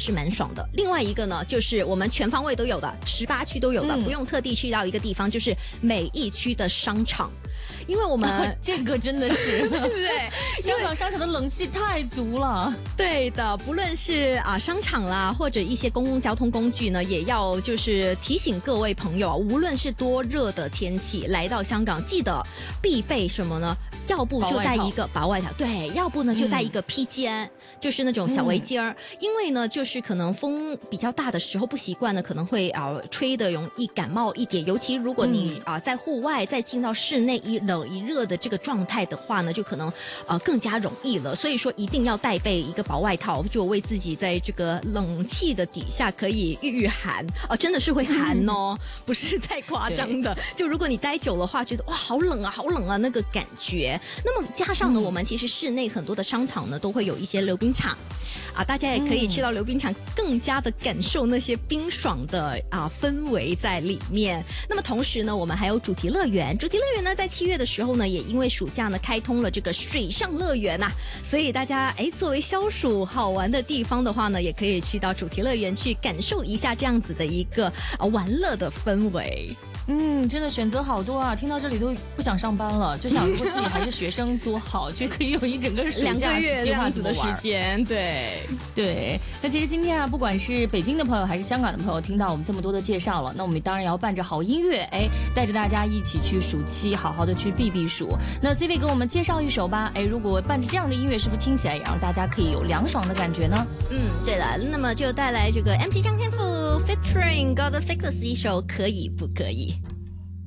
是蛮爽的。另外一个呢，就是我们全方位都有的，18区都有的，不用特地去到一个地方，就是每一区的商场。因为我们这个真的是对， 香港商场的冷气太足了。 对的，不论是商场啦，或者一些公共交通工具呢，也要就是提醒各位朋友，无论是多热的天气，来到香港记得必备什么呢？要不就带一个薄外套，对，要不呢就带一个披肩，就是那种小围巾儿。因为呢，就是可能风比较大的时候不习惯呢，可能会吹得容易感冒一点。尤其如果你在户外再进到室内一冷一热的这个状态的话呢，就可能更加容易了。所以说一定要带备一个薄外套，就为自己在这个冷气的底下可以御寒真的是会寒哦，不是太夸张的。就如果你待久的话，觉得哇好冷啊，好冷啊那个感觉。那么加上呢，我们其实室内很多的商场呢都会有一些溜冰场大家也可以去到溜冰场，更加的感受那些冰爽的氛围在里面。那么同时呢，我们还有主题乐园。主题乐园呢，在7月的时候呢，也因为暑假呢开通了这个水上乐园所以大家作为消暑好玩的地方的话呢，也可以去到主题乐园去感受一下这样子的一个玩乐的氛围。 真的选择好多啊！听到这里都不想上班了，就想如果自己还是学生多好，就可以有一整个暑假去计划怎么玩。 2个月的时间， 对。那其实今天不管是北京的朋友还是香港的朋友，听到我们这么多的介绍了，那我们当然也要伴着好音乐，带着大家一起去暑期好好的去避暑。那 CV 给我们介绍一首吧，如果伴着这样的音乐，是不是听起来也让大家可以有凉爽的感觉呢？ 对了，那么就带来这个 MC 张天赋 featuring God Fix 一首可以不可以？